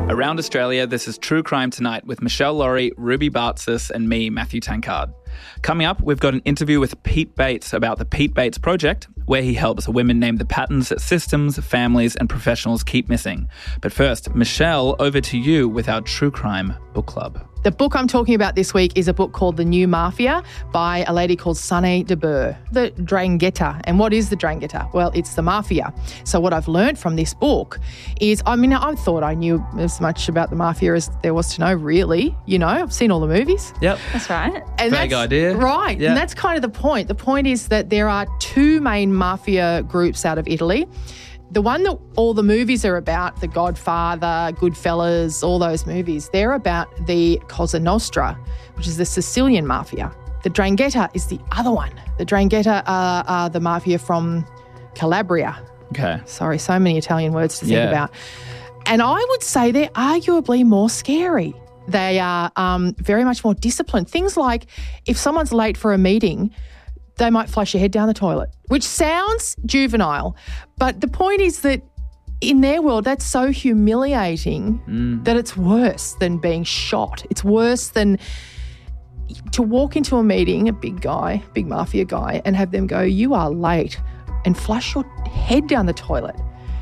Around Australia, this is True Crime Tonight with Michelle Laurie, Ruby Bartzis and me, Matthew Tankard. Coming up, we've got an interview with Pete Bates about the Pete Bates Project, where he helps women name the patterns that systems, families and professionals keep missing. But first, Michelle, over to you with our True Crime Book Club. The book I'm talking about this week is a book called The New Mafia by a lady called Sunny de Boer. The Drangheta. And what is the Drangheta? Well, it's the mafia. So what I've learned from this book is, I thought I knew as much about the mafia as there was to know, really. You know, I've seen all the movies. Yep. That's right. And Vague idea. Right. Yeah. And that's kind of the point. The point is that there are two main mafia groups out of Italy. The one that all the movies are about, The Godfather, Goodfellas, all those movies, they're about the Cosa Nostra, which is the Sicilian mafia. The 'Ndrangheta is the other one. The 'Ndrangheta are the mafia from Calabria. Okay. Sorry, so many Italian words to think Yeah. about. And I would say they're arguably more scary. They are very much more disciplined. Things like if someone's late for a meeting, they might flush your head down the toilet, which sounds juvenile. But the point is that in their world, that's so humiliating that it's worse than being shot. It's worse than to walk into a meeting, a big mafia guy, and have them go, "You are late," and flush your head down the toilet.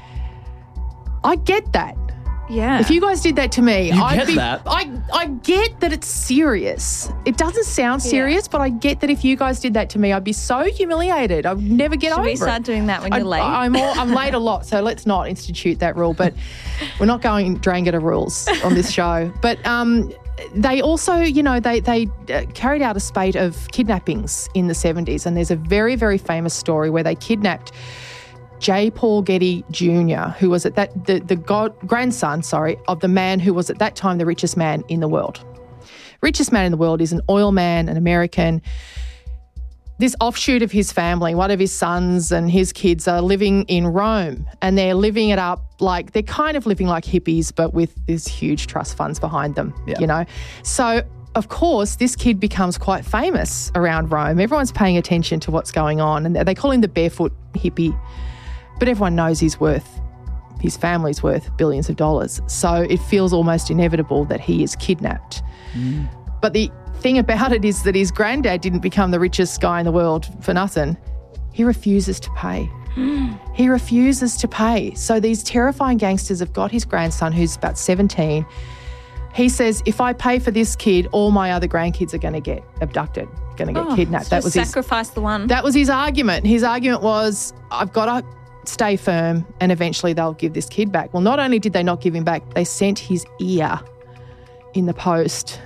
I get that. Yeah. If you guys did that to me, get that? I get that it's serious. It doesn't sound serious, but I get that if you guys did that to me, I'd be so humiliated. I would never get over it. Should we start doing that when you're late? I'm late a lot, so let's not institute that rule. But we're not going Drangheta rules on this show. But they also, they carried out a spate of kidnappings in the 70s, and there's a very, very famous story where they kidnapped J. Paul Getty Jr., who was at that the grandson of the man who was at that time the richest man in the world. Richest man in the world is an oil man, an American. This offshoot of his family, one of his sons and his kids are living in Rome, and they're living it up like they're kind of living like hippies, but with these huge trust funds behind them, So, of course, this kid becomes quite famous around Rome. Everyone's paying attention to what's going on, and they call him the barefoot hippie. But everyone knows his family's worth billions of dollars. So it feels almost inevitable that he is kidnapped. But the thing about it is that his granddad didn't become the richest guy in the world for nothing. He refuses to pay. He refuses to pay. So these terrifying gangsters have got his grandson, who's about 17. He says, if I pay for this kid, all my other grandkids are going to get abducted, going to get kidnapped. So sacrifice the one. That was his argument. His argument was, I've got to stay firm and eventually they'll give this kid back. Well, not only did they not give him back, they sent his ear in the post.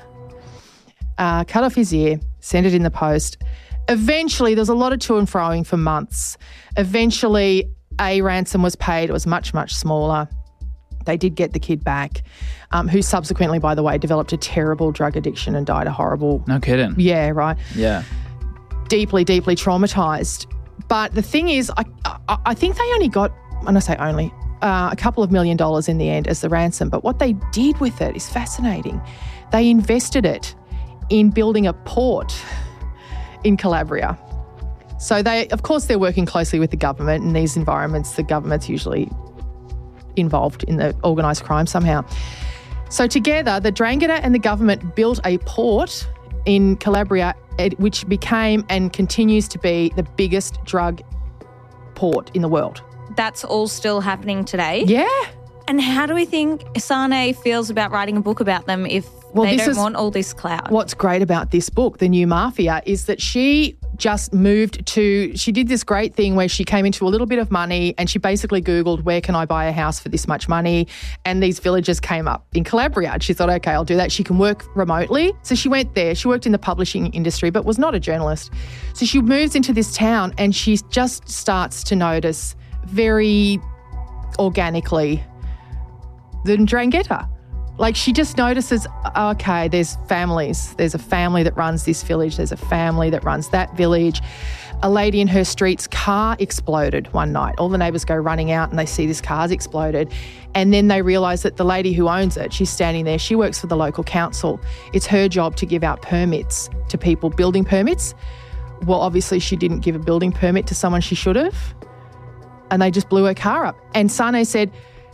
Cut off his ear, sent it in the post. Eventually, there was a lot of to and froing for months. Eventually, a ransom was paid. It was much, much smaller. They did get the kid back, who subsequently, by the way, developed a terrible drug addiction and died a horrible... No kidding. Yeah, right. Yeah. Deeply, deeply traumatised. But the thing is, I think they only got, and I say only, a couple of $1 million in the end as the ransom. But what they did with it is fascinating. They invested it in building a port in Calabria. So they're working closely with the government. In these environments, the government's usually involved in the organised crime somehow. So together, the 'Ndrangheta and the government built a port in Calabria, which became and continues to be the biggest drug port in the world. That's all still happening today? Yeah. And how do we think Sane feels about writing a book about them if they don't want all this clout? What's great about this book, The New Mafia, is that she just she did this great thing where she came into a little bit of money and she basically Googled, where can I buy a house for this much money? And these villages came up in Calabria. And she thought, okay, I'll do that. She can work remotely. So she went there. She worked in the publishing industry, but was not a journalist. So she moves into this town and she just starts to notice very organically the 'Ndrangheta. Like she just notices, okay, there's families. There's a family that runs this village. There's a family that runs that village. A lady in her street's car exploded one night. All the neighbours go running out and they see this car's exploded. And then they realise that the lady who owns it, she's standing there. She works for the local council. It's her job to give out permits to people, building permits. Well, obviously she didn't give a building permit to someone she should have. And they just blew her car up. And Sane said,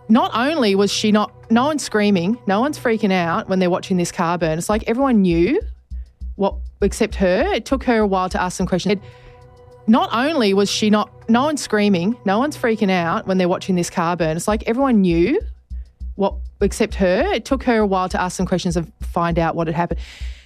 not only was she no one's screaming, no one's freaking out when they're watching this car burn. It's like everyone knew what, except her. It took her a while to ask some questions. Not only was she no one's screaming, no one's freaking out when they're watching this car burn. It's like everyone knew what, except her. It took her a while to ask some questions and find out what had happened.